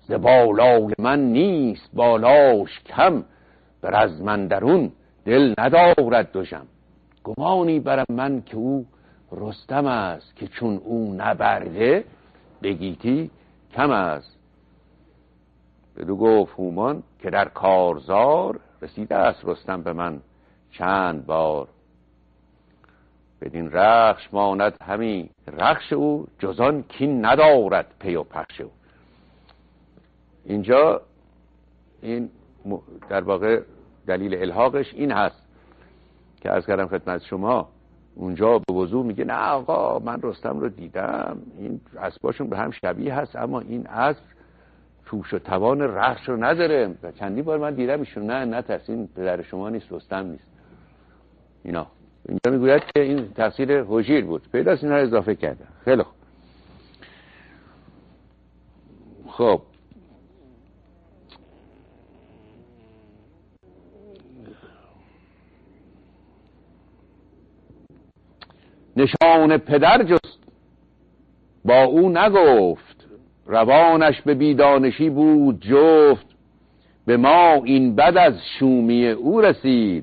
ز بالای من نیست بالاش کم، بر از من درون دل ندارد دوشم. گمانی برم من که او رستم است، که چون او نبرده بگیتی کم است. بدو گفت هومان که در کارزار، رسیده است رستم به من چند بار. بدین رخش ماند همی رخش او، جزان کین ندارد پی و پخش او. اینجا این در واقع دلیل الحاقش این هست که عرض کردم خدمت شما، اونجا به وضوح میگه نه آقا من رستم رو دیدم، این اسباشون به هم شبیه هست، اما این اسب توش و توان رخش رو نداره. چندی بار من دیدم ایشون. نه ترسین پدر شما نیست، رستم نیست. اینا اینجا میگوید که این تفسیر هجیر بود، پیداست اینها اضافه کردن. خیلی خب نشان پدر جست با او نگفت، روانش به بیدانشی بود جفت. به ما این بد از شومی او رسید،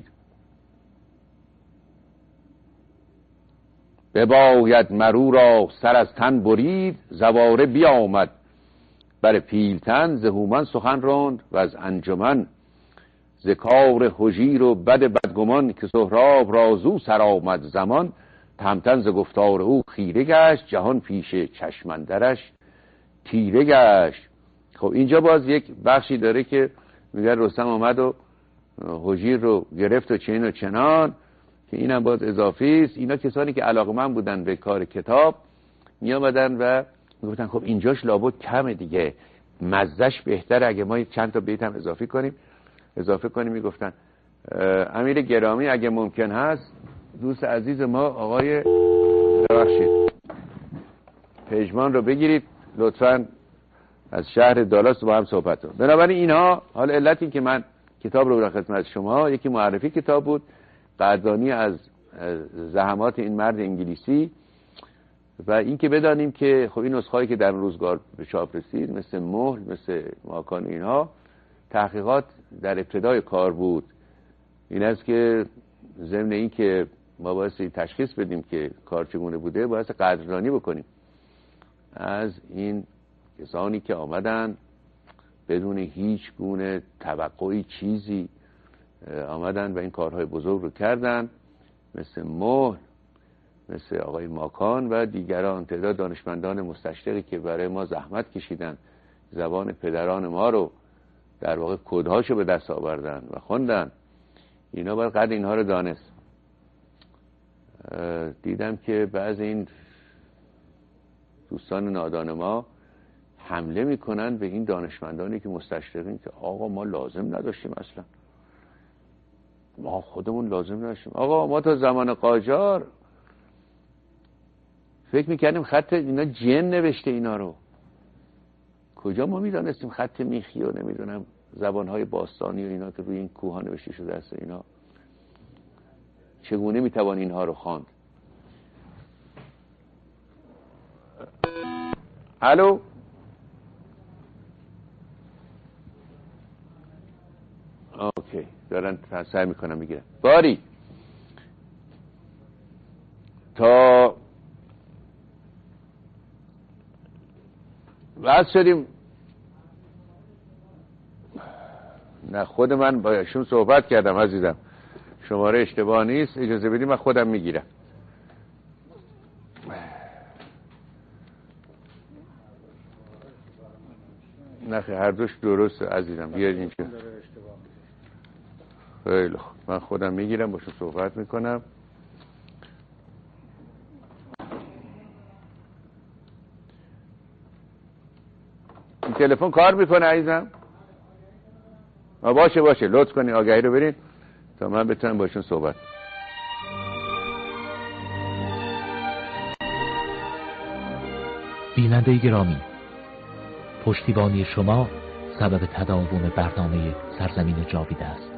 بباید مرو را سر از تن برید. زواره بیامد بر پیلتن، ز هومان سخن راند و از انجمن. ز کار هجیر و بد بدگمان، که سهراب رازو سر آمد زمان. تهمتن ز گفتار او خیره گشت، جهان پیش چشم اندرش تیره گشت. خب اینجا باز یک بخشی داره که میگه رستم آمد و هجیر رو گرفت و چنین و چنان، که اینم باز اضافی است. اینا کسانی که علاقه‌مند بودن به کار کتاب می آمدن و میگفتن خب اینجاش لابد کمه دیگه، مزهش بهتره اگه ما چند تا بیت هم اضافه کنیم. میگفتن امیر گرامی اگه ممکن هست دوست عزیز ما آقای ببخشید پژمان رو بگیرید لطفاً، از شهر دالاس با هم صحبت کنیم. بنابراین اینها حال علتی که من کتاب رو در خدمت شما، یکی معرفی کتاب بود، قدردانی از زحمات این مرد انگلیسی، و این که بدانیم که خب این نسخه‌ای که در روزگار به چاپ رسید مثل مهر، مثل ماکان، اینها تحقیقات در ابتدای کار بود. این است که ضمن این که ما باید تشخیص بدیم که کار چگونه بوده، باید قدردانی بکنیم از این کسانی که آمدن بدون هیچ گونه توقعی چیزی آمدن و این کارهای بزرگ رو کردن، مثل مهر، مثل آقای ماکان و دیگران، تعداد دانشمندان مستشرقی که برای ما زحمت کشیدن، زبان پدران ما رو در واقع کدهاشو به دست آوردن و خوندن. اینا باید قدر اینها رو دانست. دیدم که بعضی این دوستان نادان ما حمله میکنن به این دانشمندانی که مستشرقین که آقا ما لازم نداشتیم، اصلا ما خودمون لازم نداشتیم. آقا ما تا زمان قاجار فکر میکردیم خط اینا جن نوشته اینا رو، کجا ما میدانستیم خط میخی و نمیدونم زبانهای باستانی و اینا که روی این کوه ها نوشته شده است. اینا چگونه میتوان اینها رو خواند؟ الو اوکی، دارن سعی میکنم میگیرن. باری تا بس شدیم. نه خود من با ایشون صحبت کردم عزیزم، شماره اشتباه نیست، اجازه بدیم من خودم میگیرم. نه هر دوش درست عزیزم، بیاید اینجا. خیلی خوب، من خودم میگیرم باشون صحبت میکنم. این تلفن کار میکنه عزیزم؟ باشه لطف کنین آگهی رو برین تا من بتونم باشون صحبت. بیننده گرامی، پشتیبانی شما سبب تداوم برنامه سرزمین جاوید است.